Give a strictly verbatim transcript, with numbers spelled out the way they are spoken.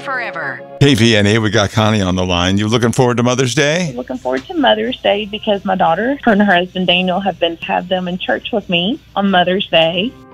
forever. K V N A, we got Connie on the line. You looking forward to Mother's Day? Looking forward to Mother's Day because my daughter, her and her husband Daniel have been have them in church with me on Mother's Day.